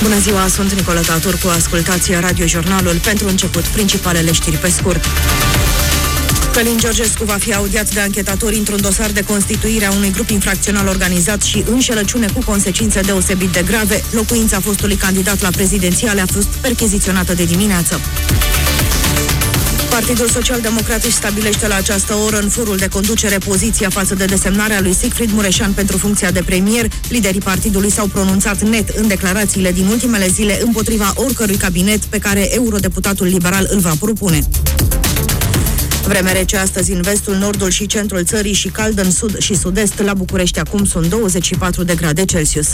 Bună ziua, sunt Nicoleta Turcu, ascultați Radio-Jurnalul. Pentru început, principalele știri pe scurt. Călin Georgescu va fi audiat de anchetatori într-un dosar de constituire a unui grup infracțional organizat și înșelăciune cu consecințe deosebit de grave. Locuința fostului candidat la prezidențiale a fost percheziționată de dimineață. Partidul Social-Democrat își stabilește la această oră în forul de conducere poziția față de desemnarea lui Siegfried Mureșan pentru funcția de premier. Liderii partidului s-au pronunțat net în declarațiile din ultimele zile împotriva oricărui cabinet pe care eurodeputatul liberal îl va propune. Vreme rece astăzi în vestul, nordul și centrul țării și cald în sud și sud-est. La București acum sunt 24 de grade Celsius.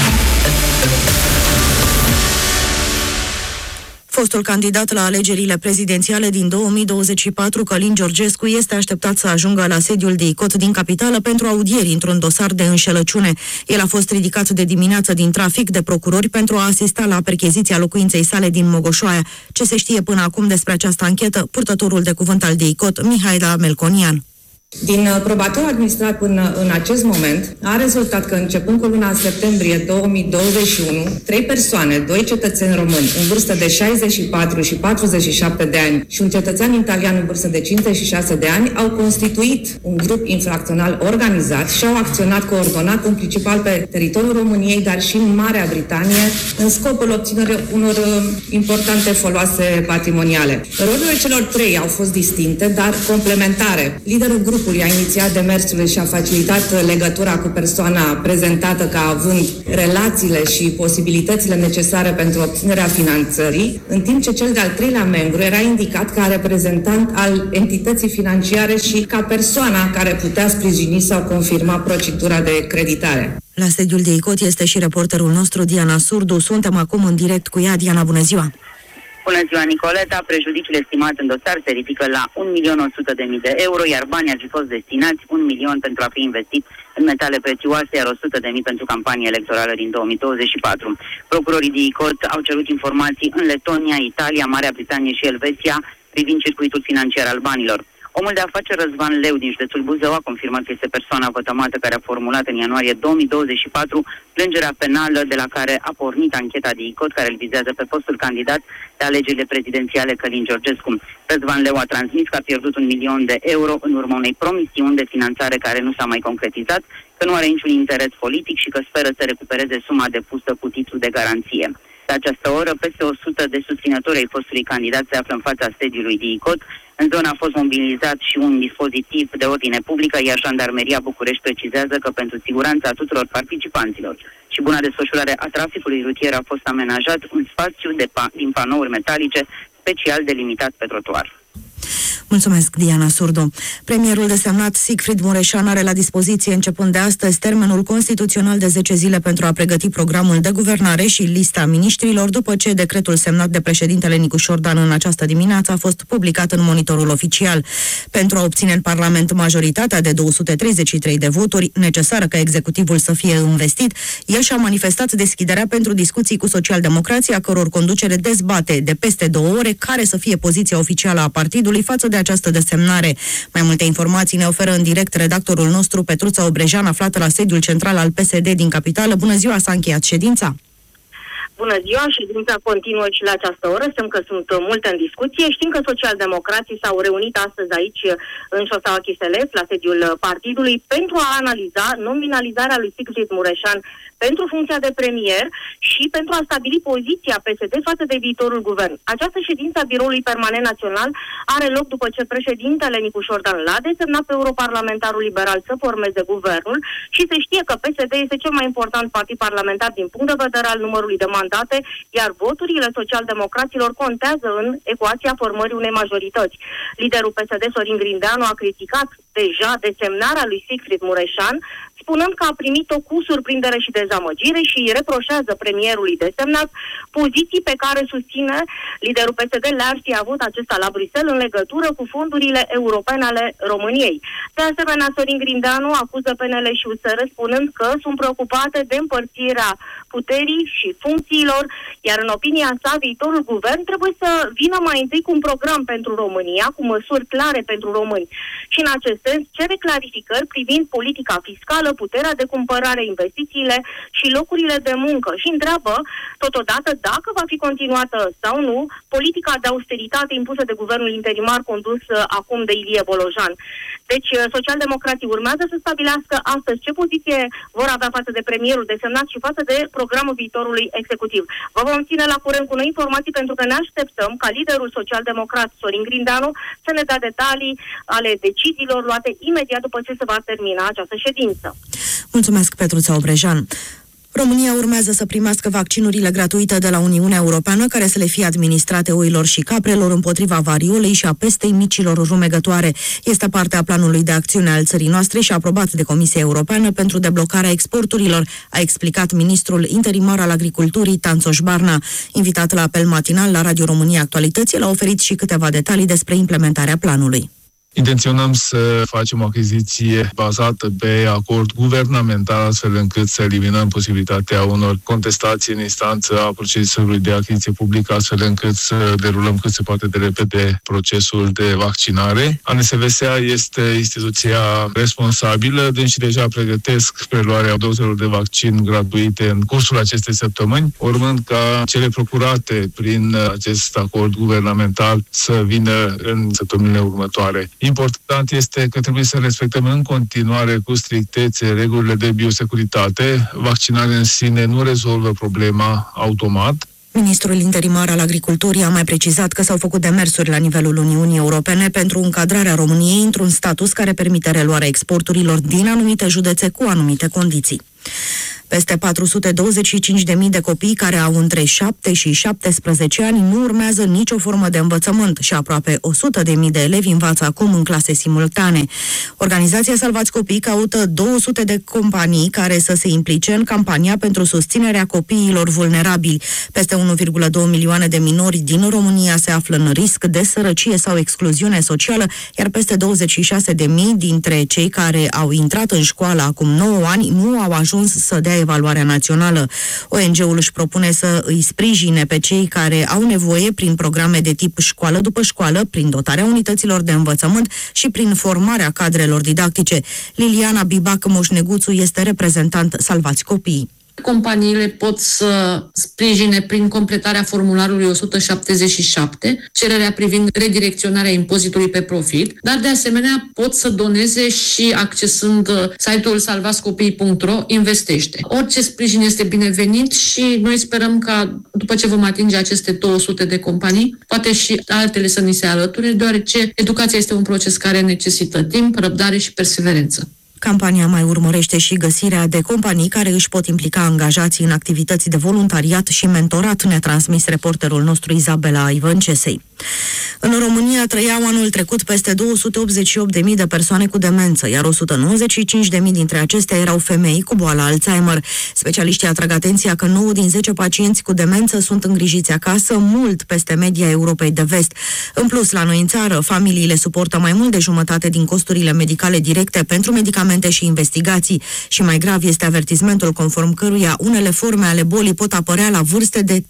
Fostul candidat la alegerile prezidențiale din 2024, Călin Georgescu, este așteptat să ajungă la sediul DICOT din capitală pentru audieri într-un dosar de înșelăciune. El a fost ridicat de dimineață din trafic de procurori pentru a asista la percheziția locuinței sale din Mogoșoaia. Ce se știe până acum despre această anchetă, purtătorul de cuvânt al DICOT, Mihaela Melconian. Din probatorul administrat până în acest moment, a rezultat că începând cu luna septembrie 2021, 3 persoane, 2 cetățeni români în vârstă de 64 și 47 de ani și un cetățean italian în vârstă de 56 de ani au constituit un grup infracțional organizat și au acționat coordonat în principal pe teritoriul României, dar și în Marea Britanie, în scopul obținerii unor importante foloase patrimoniale. Rolurile celor 3 au fost distincte, dar complementare. Liderul grupului a inițiat demersurile și a facilitat legătura cu persoana prezentată ca având relațiile și posibilitățile necesare pentru obținerea finanțării, în timp ce cel de-al 3-lea membru era indicat ca reprezentant al entității financiare și ca persoana care putea sprijini sau confirma procedura de creditare. La sediul DICOT este și reporterul nostru, Diana Surdu. Suntem acum în direct cu ea. Diana, bună ziua! Bună ziua, Nicoleta. Prejudiciul estimat în dosar se ridică la 1.100.000 de euro, iar banii ar fi fost destinați 1 milion pentru a fi investit în metale prețioase, iar 100.000 pentru campania electorală din 2024. Procurorii DICOT au cerut informații în Letonia, Italia, Marea Britanie și Elveția privind circuitul financiar al banilor. Omul de afaceri Răzvan Leu din județul Buzău a confirmat că este persoana vătămată care a formulat în ianuarie 2024 plângerea penală de la care a pornit ancheta DICOT, care îl vizează pe fostul candidat de alegerile prezidențiale Călin Georgescu. Răzvan Leu a transmis că a pierdut 1 milion de euro în urma unei promisiuni de finanțare care nu s-a mai concretizat, că nu are niciun interes politic și că speră să recupereze suma depusă cu titlu de garanție. La această oră, peste 100 de susținători ai fostului candidat se află în fața sediului DICOT. În zonă a fost mobilizat și un dispozitiv de ordine publică, iar Jandarmeria București precizează că pentru siguranța tuturor participanților și buna desfășurare a traficului rutier a fost amenajat un spațiu din panouri metalice special delimitat pe trotuar. Mulțumesc, Diana Surdu. Premierul desemnat Siegfried Mureșan are la dispoziție începând de astăzi termenul constituțional de 10 zile pentru a pregăti programul de guvernare și lista miniștrilor, după ce decretul semnat de președintele Nicu Șordan în această dimineață a fost publicat în Monitorul Oficial. Pentru a obține în Parlament majoritatea de 233 de voturi necesară ca executivul să fie investit, el și-a manifestat deschiderea pentru discuții cu socialdemocrații, a căror conducere dezbate de peste 2 ore care să fie poziția oficială a partidului față de această desemnare. Mai multe informații ne oferă în direct redactorul nostru, Petruța Obrejan, aflată la sediul central al PSD din capitală. Bună ziua, s-a încheiat ședința. Bună ziua, ședința continuă și la această oră. Știm că sunt multe în discuție. Știm că socialdemocrații s-au reunit astăzi aici în șoseaua Chiselez, la sediul partidului, pentru a analiza nominalizarea lui Siegfried Mureșan pentru funcția de premier și pentru a stabili poziția PSD față de viitorul guvern. Această ședință a Biroului Permanent Național are loc după ce președintele Nicu Șordan l-a desemnat pe europarlamentarul liberal să formeze guvernul și se știe că PSD este cel mai important partid parlamentar din punct de vedere al numărului de mandate, iar voturile socialdemocraților contează în ecuația formării unei majorități. Liderul PSD, Sorin Grindeanu, a criticat deja desemnarea lui Siegfried Mureșan, spunând că a primit-o cu surprindere și dezamăgire și îi reproșează premierului desemnat poziții pe care susține liderul PSD le-ar fi avut acesta la Bruxelles în legătură cu fondurile europene ale României. De asemenea, Sorin Grindeanu acuză PNL și USR spunând că sunt preocupate de împărțirea puterii și funcțiilor, iar în opinia sa, viitorul guvern trebuie să vină mai întâi cu un program pentru România, cu măsuri clare pentru români. Și în acest sens cere clarificări privind politica fiscală, puterea de cumpărare, investițiile și locurile de muncă și întreabă totodată dacă va fi continuată sau nu politica de austeritate impusă de guvernul interimar condus acum de Ilie Bolojan. Deci, socialdemocrații urmează să stabilească astăzi ce poziție vor avea față de premierul desemnat și față de programul viitorului executiv. Vă vom ține la curent cu noi informații pentru că ne așteptăm ca liderul social-democrat Sorin Grindeanu să ne dea detalii ale deciziilor luate imediat după ce se va termina această ședință. Mulțumesc, Petruța Obrejan. România urmează să primească vaccinurile gratuite de la Uniunea Europeană, care să le fie administrate oilor și caprelor împotriva variolei și a pestei micilor rumegătoare. Este parte a planului de acțiune al țării noastre și aprobat de Comisia Europeană pentru deblocarea exporturilor, a explicat ministrul interimar al Agriculturii, Tanțoș Barna. Invitat la apel matinal la Radio România Actualități, el a oferit și câteva detalii despre implementarea planului. Intenționăm să facem o achiziție bazată pe acord guvernamental, astfel încât să eliminăm posibilitatea unor contestații în instanță a procesului de achiziție publică, astfel încât să derulăm cât se poate de repede procesul de vaccinare. ANSVSA este instituția responsabilă, deci deja pregătesc preluarea dozelor de vaccin gratuite în cursul acestei săptămâni, urmând ca cele procurate prin acest acord guvernamental să vină în săptămânile următoare. Important este că trebuie să respectăm în continuare cu strictețe regulile de biosecuritate. Vaccinarea în sine nu rezolvă problema automat. Ministrul interimar al Agriculturii a mai precizat că s-au făcut demersuri la nivelul Uniunii Europene pentru încadrarea României într-un status care permite reluarea exporturilor din anumite județe cu anumite condiții. Peste 425.000 de copii care au între 7 și 17 ani nu urmează nicio formă de învățământ și aproape 100.000 de elevi învață acum în clase simultane. Organizația Salvați Copii caută 200 de companii care să se implice în campania pentru susținerea copiilor vulnerabili. Peste 1,2 milioane de minori din România se află în risc de sărăcie sau excluziune socială, iar peste 26.000 dintre cei care au intrat în școală acum 9 ani nu au ajuns să dea evaluarea națională. ONG-ul își propune să îi sprijine pe cei care au nevoie prin programe de tip școală după școală, prin dotarea unităților de învățământ și prin formarea cadrelor didactice. Liliana Bibac Moșneguțu este reprezentant Salvați Copiii. Companiile pot să sprijine prin completarea formularului 177, cererea privind redirecționarea impozitului pe profit, dar de asemenea pot să doneze și accesând site-ul salvațcopii.ro investește. Orice sprijin este binevenit și noi sperăm ca după ce vom atinge aceste 200 de companii, poate și altele să ni se alăture, deoarece educația este un proces care necesită timp, răbdare și perseverență. Campania mai urmărește și găsirea de companii care își pot implica angajații în activități de voluntariat și mentorat, ne-a transmis reporterul nostru Izabela Ivăncesei. În România trăiau anul trecut peste 288.000 de persoane cu demență, iar 195.000 dintre acestea erau femei cu boala Alzheimer. Specialiștii atrag atenția că 9 din 10 pacienți cu demență sunt îngrijiți acasă, mult peste media Europei de Vest. În plus, la noi în țară, familiile suportă mai mult de jumătate din costurile medicale directe pentru medicamente și investigații. Și mai grav este avertismentul conform căruia unele forme ale bolii pot apărea la vârste de 30-40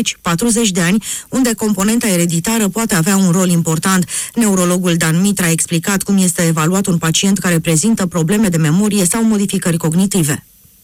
de ani, unde componenta ereditară poate avea un rol important. Neurologul Dan Mitra a explicat cum este evaluat un pacient care prezintă probleme de memorie sau modificări cognitive.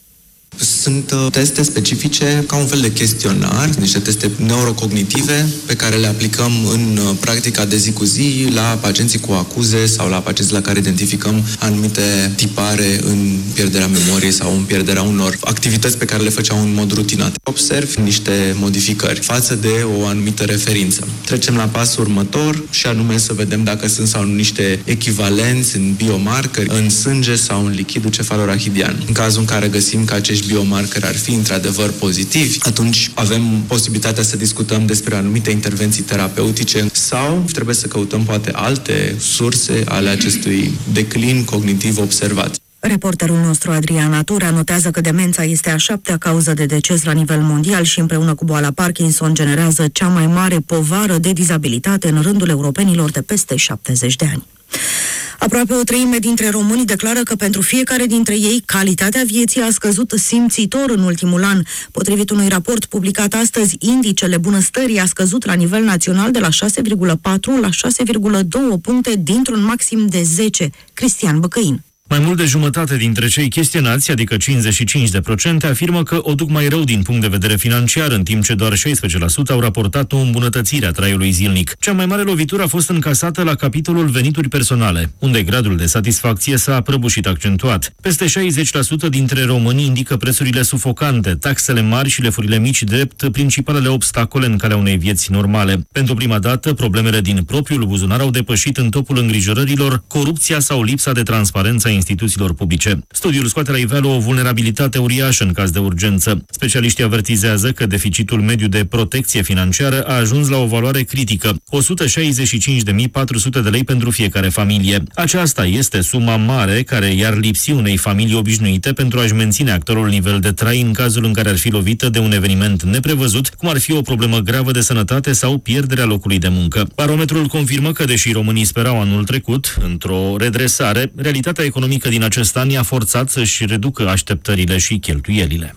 Sunt teste specifice ca un fel de chestionar, niște teste neurocognitive pe care le aplicăm în practica de zi cu zi la pacienții cu acuze sau la pacienți la care identificăm anumite tipare în pierderea memoriei sau în pierderea unor activități pe care le făceau în mod rutinat. Observ niște modificări față de o anumită referință. Trecem la pasul următor și anume să vedem dacă sunt sau nu niște echivalenți în biomarcări, în sânge sau în lichidul cefalorachidian. În cazul în care găsim că acești biomarcări ar fi într-adevăr pozitivi, atunci avem posibilitatea să discutăm despre anumite intervenții terapeutice sau trebuie să căutăm poate alte surse ale acestui declin cognitiv observat. Reporterul nostru Adrian Natura notează că demența este a 7-a cauză de deces la nivel mondial și împreună cu boala Parkinson generează cea mai mare povară de dizabilitate în rândul europenilor de peste 70 de ani. Aproape o treime dintre români declară că pentru fiecare dintre ei calitatea vieții a scăzut simțitor în ultimul an. Potrivit unui raport publicat astăzi, indicele bunăstării a scăzut la nivel național de la 6,4 la 6,2 puncte dintr-un maxim de 10. Cristian Băcăin. Mai mult de jumătate dintre cei chestionați, adică 55%, afirmă că o duc mai rău din punct de vedere financiar, în timp ce doar 16% au raportat o îmbunătățire a traiului zilnic. Cea mai mare lovitură a fost încasată la capitolul venituri personale, unde gradul de satisfacție s-a prăbușit accentuat. Peste 60% dintre români indică prețurile sufocante, taxele mari și lefurile mici drept principalele obstacole în calea unei vieți normale. Pentru prima dată, problemele din propriul buzunar au depășit în topul îngrijorărilor corupția sau lipsa de transparență a instituțiilor publice. Studiul scoate la iveală o vulnerabilitate uriașă în caz de urgență. Specialiștii avertizează că deficitul mediu de protecție financiară a ajuns la o valoare critică, 165.400 de lei pentru fiecare familie. Aceasta este suma mare care i-ar lipsi unei familii obișnuite pentru a-și menține actualul nivel de trai în cazul în care ar fi lovită de un eveniment neprevăzut, cum ar fi o problemă gravă de sănătate sau pierderea locului de muncă. Barometrul confirmă că, deși românii sperau anul trecut într-o redresare, realitatea economică din acest an i-a forțat să-și reducă așteptările și cheltuielile.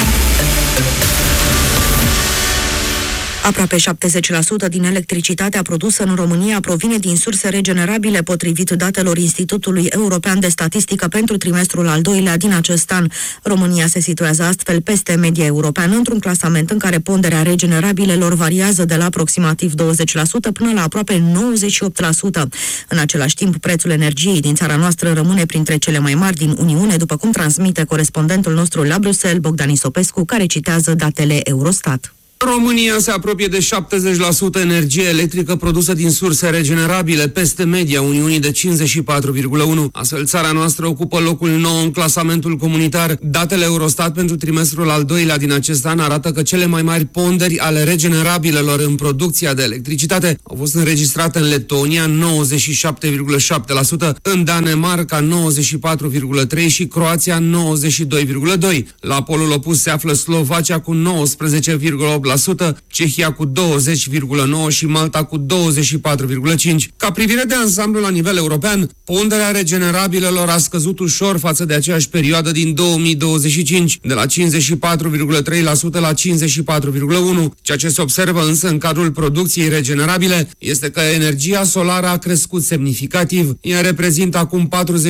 Aproape 70% din electricitatea produsă în România provine din surse regenerabile, potrivit datelor Institutului European de Statistică pentru trimestrul al doilea din acest an. România se situează astfel peste media europeană, într-un clasament în care ponderea regenerabilelor variază de la aproximativ 20% până la aproape 98%. În același timp, prețul energiei din țara noastră rămâne printre cele mai mari din Uniune, după cum transmite corespondentul nostru la Bruxelles, Bogdan Isopescu, care citează datele Eurostat. România se apropie de 70% energie electrică produsă din surse regenerabile, peste media Uniunii de 54,1%. Astfel, țara noastră ocupă locul 9 în clasamentul comunitar. Datele Eurostat pentru trimestrul al doilea din acest an arată că cele mai mari ponderi ale regenerabilelor în producția de electricitate au fost înregistrate în Letonia, 97,7%, în Danemarca, 94,3% și Croația, 92,2%. La polul opus se află Slovacia cu 19,8%, Cehia cu 20,9% și Malta cu 24,5%. Ca privire de ansamblu la nivel european, ponderea regenerabilelor a scăzut ușor față de aceeași perioadă din 2025, de la 54,3% la 54,1%. Ceea ce se observă însă în cadrul producției regenerabile este că energia solară a crescut semnificativ. Ea reprezintă acum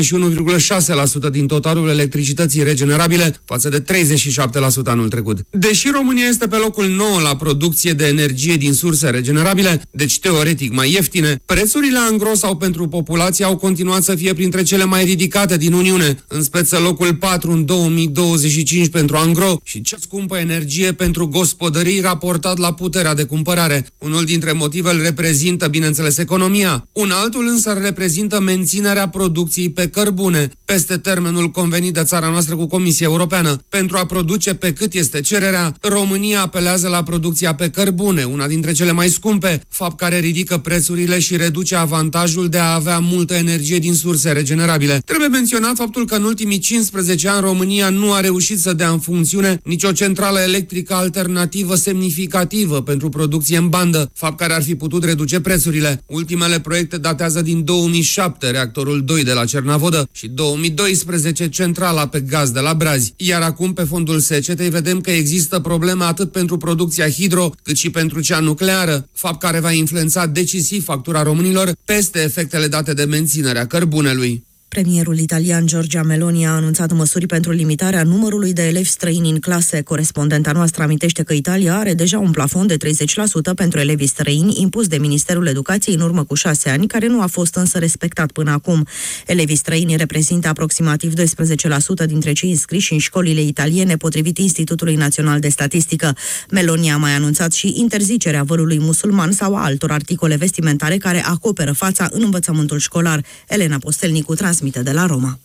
41,6% din totalul electricității regenerabile, față de 37% anul trecut. Deși România este pe locul 9 la producție de energie din surse regenerabile, deci teoretic mai ieftine, prețurile angro sau pentru populație au continuat să fie printre cele mai ridicate din Uniune, în speță locul 4 în 2025 pentru angro și cea scumpă energie pentru gospodării raportat la puterea de cumpărare. Unul dintre motive îl reprezintă, bineînțeles, economia. Un altul însă reprezintă menținerea producției pe cărbune, peste termenul convenit de țara noastră cu Comisia Europeană. Pentru a produce pe cât este cererea, România apelează la producția pe cărbune, una dintre cele mai scumpe, fapt care ridică prețurile și reduce avantajul de a avea multă energie din surse regenerabile. Trebuie menționat faptul că în ultimii 15 ani România nu a reușit să dea în funcțiune nicio centrală electrică alternativă semnificativă pentru producție în bandă, fapt care ar fi putut reduce prețurile. Ultimele proiecte datează din 2007, reactorul 2 de la Cernavodă, și 2012, centrala pe gaz de la Brazi. Iar acum, pe fondul secetei, vedem că există probleme atât pentru producția hidro, cât și pentru cea nucleară, fapt care va influența decisiv factura românilor peste efectele date de menținerea cărbunelui. Premierul italian Giorgia Meloni a anunțat măsuri pentru limitarea numărului de elevi străini în clase. Corespondenta noastră amintește că Italia are deja un plafon de 30% pentru elevii străini impus de Ministerul Educației în urmă cu 6 ani, care nu a fost însă respectat până acum. Elevii străini reprezintă aproximativ 12% dintre cei înscriși în școlile italiene, potrivit Institutului Național de Statistică. Meloni a mai anunțat și interzicerea vărului musulman sau a altor articole vestimentare care acoperă fața în învățământul școlar. Elena Postelnicu transmite de la Roma.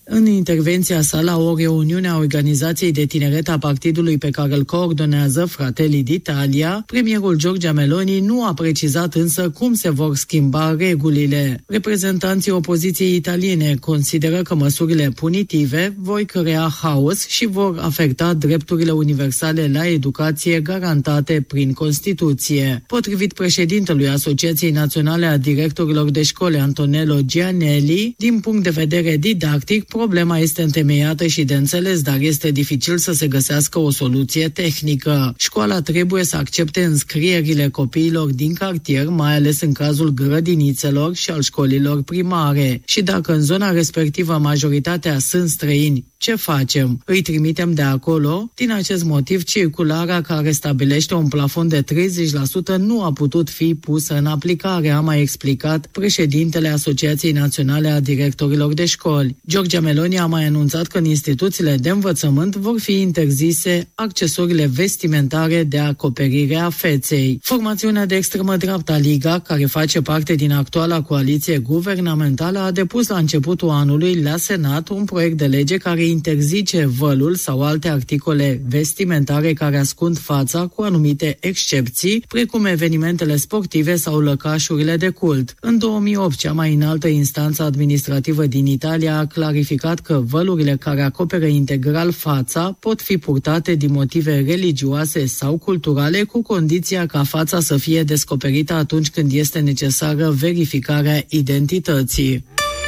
În intervenția sa la o reuniune a organizației de tineret a partidului pe care îl coordonează, Fratelli d'Italia, premierul Giorgia Meloni nu a precizat însă cum se vor schimba regulile. Reprezentanții opoziției italiene consideră că măsurile punitive vor crea haos și vor afecta drepturile universale la educație garantate prin Constituție. Potrivit președintelui Asociației Naționale a Directorilor de Școli, Antonello Gianelli, din punct de vedere didactic, problema este întemeiată și de înțeles, dar este dificil să se găsească o soluție tehnică. Școala trebuie să accepte înscrierile copiilor din cartier, mai ales în cazul grădinițelor și al școlilor primare. Și dacă în zona respectivă majoritatea sunt străini, ce facem? Îi trimitem de acolo? Din acest motiv, circulara care stabilește un plafon de 30% nu a putut fi pusă în aplicare, a mai explicat președintele Asociației Naționale a Directorilor de Școli. Giorgia Meloni a mai anunțat că în instituțiile de învățământ vor fi interzise accesorile vestimentare de acoperire a feței. Formațiunea de extremă dreapta Liga, care face parte din actuala coaliție guvernamentală, a depus la începutul anului la Senat un proiect de lege care interzice vălul sau alte articole vestimentare care ascund fața, cu anumite excepții, precum evenimentele sportive sau lăcașurile de cult. În 2008, cea mai înaltă instanță administrativă din Italia a clarificat că vălurile care acoperă integral fața pot fi purtate din motive religioase sau culturale, cu condiția ca fața să fie descoperită atunci când este necesară verificarea identității.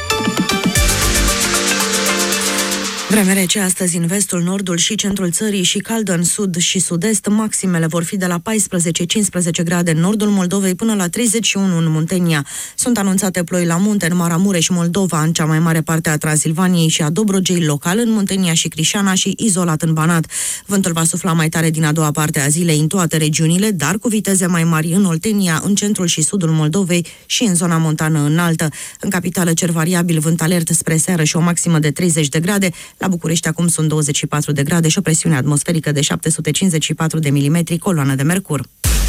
Vreme rece astăzi în vestul, nordul și centrul țării și caldă în sud și sud-est. Maximele vor fi de la 14-15 grade în nordul Moldovei până la 31 în Muntenia. Sunt anunțate ploi la munte în Maramureș și Moldova, în cea mai mare parte a Transilvaniei și a Dobrogei, local în Muntenia și Crișana și izolat în Banat. Vântul va sufla mai tare din a doua parte a zilei în toate regiunile, dar cu viteze mai mari în Oltenia, în centrul și sudul Moldovei și în zona montană înaltă. În capitală cer variabil, vânt alert spre seară și o maximă de 30 de grade. La București acum sunt 24 de grade și o presiune atmosferică de 754 de milimetri, coloană de mercur.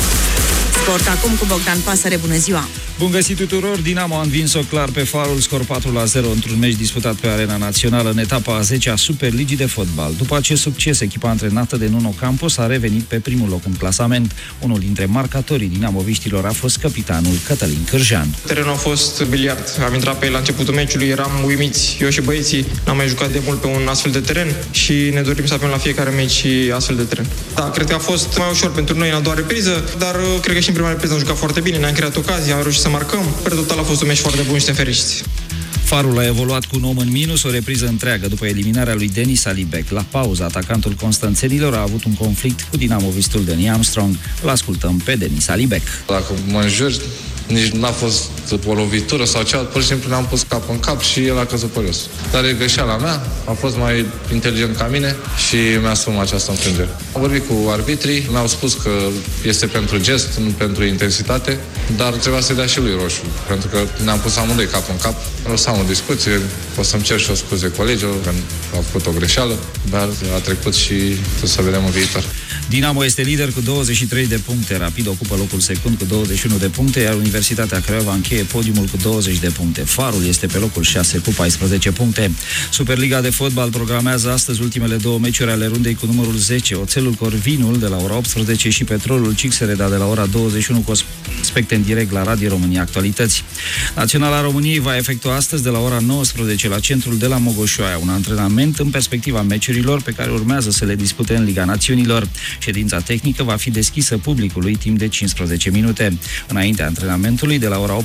Sport acum cu Bogdan Pasăre, bună ziua! Bun găsit tuturor! Dinamo a învins-o clar pe Farul, scor 4-0 într-un meci disputat pe Arena Națională în etapa a 10-a Superligii de fotbal. După acest succes, echipa antrenată de Nuno Campos a revenit pe primul loc în clasament. Unul dintre marcatorii dinamoviștilor a fost capitanul Cătălin Cârjean. Terenul a fost biliard. Am intrat pe el la începutul meciului, eram uimiți, eu și băieții. N-am mai jucat de mult pe un astfel de teren și ne dorim să avem la fiecare meci astfel de teren. Da, cred că a fost mai ușor pentru noi în a doua repriză, dar cred că și în prima repriză am jucat foarte bine, ne-am creat ocazii, am reușit să marcăm. Per total a fost un meci foarte bun și suntem fericiți. Farul a evoluat cu un om în minus, o repriză întreagă după eliminarea lui Denis Alibek. La pauză, atacantul constanțenilor a avut un conflict cu dinamovistul Danny Armstrong. Îl ascultăm pe Denis Alibek. Dacă mă înjuri, nici n-a fost o lovitură sau ceva, pur și simplu ne-am pus cap în cap și el a căzut pe jos. Dar e greșeala mea, a fost mai inteligent ca mine și mi-a asumat această înfrângere. Am vorbit cu arbitrii, mi-au spus că este pentru gest, nu pentru intensitate, dar trebuia să-i dea și lui roșu, pentru că ne-am pus amândoi cap în cap. O să am o discuție, o să-mi cer și o scuze colegilor, că a făcut o greșeală, dar a trecut și să vedem în viitor. Dinamo este lider cu 23 de puncte, Rapid ocupă locul secund cu 21 de puncte, iar Universitatea Craiova încheie podiumul cu 20 de puncte. Farul este pe locul 6 cu 14 puncte. Superliga de fotbal programează astăzi ultimele două meciuri ale rundei cu numărul 10. Oțelul Corvinul de la ora 18 și Petrolul Cixereda de la ora 21 cu aspecte în direct la Radio România Actualități. Naționala României va efectua astăzi de la ora 19 la centrul de la Mogoșoaia un antrenament în perspectiva meciurilor pe care urmează să le dispute în Liga Națiunilor. Ședința tehnică va fi deschisă publicului timp de 15 minute. Înaintea antrenamentului, de la ora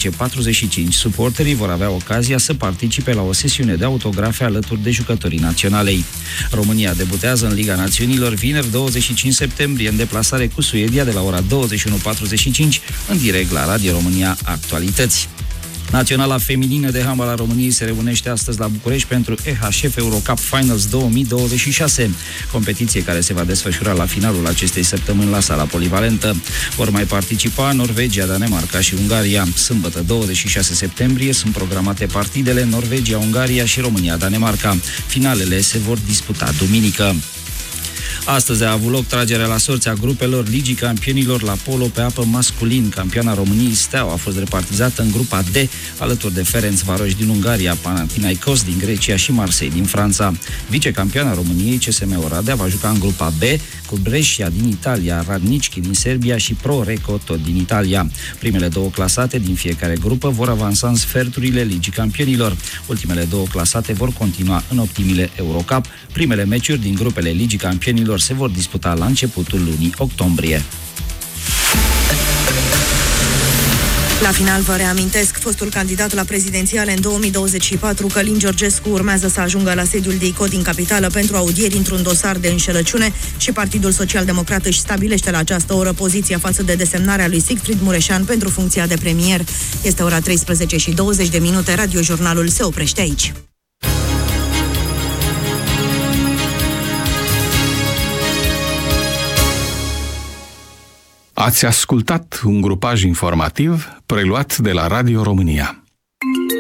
18:45, suporterii vor avea ocazia să participe la o sesiune de autografe alături de jucătorii naționalei. România debutează în Liga Națiunilor vineri 25 septembrie în deplasare cu Suedia de la ora 21:45 în direct la Radio România Actualități. Naționala feminină de handbal a României se reunește astăzi la București pentru EHF Eurocup Finals 2026, competiție care se va desfășura la finalul acestei săptămâni la sala polivalentă. Vor mai participa Norvegia, Danemarca și Ungaria. Sâmbătă 26 septembrie sunt programate partidele Norvegia, Ungaria și România, Danemarca. Finalele se vor disputa duminică. Astăzi a avut loc tragerea la sorți a grupelor Ligii Campionilor la polo pe apă masculin. Campioana României Steaua a fost repartizată în grupa D, alături de Ferencvaros din Ungaria, Panathinaikos din Grecia și Marseille din Franța. Vicecampioana României, CSM Oradea, va juca în grupa B cu Brescia din Italia, Radnički din Serbia și Pro Reco tot din Italia. Primele două clasate din fiecare grupă vor avansa în sferturile Ligii Campionilor. Ultimele două clasate vor continua în optimile Eurocup. Primele meciuri din grupele Ligii Campionilor se vor disputa la începutul lunii octombrie. La final vă reamintesc, fostul candidat la prezidențiale în 2024, Călin Georgescu, urmează să ajungă la sediul DICO din capitală pentru audieri într-un dosar de înșelăciune și Partidul Social-Democrat își stabilește la această oră poziția față de desemnarea lui Siegfried Mureșan pentru funcția de premier. Este ora 13:20, radiojurnalul se oprește aici. Ați ascultat un grupaj informativ preluat de la Radio România.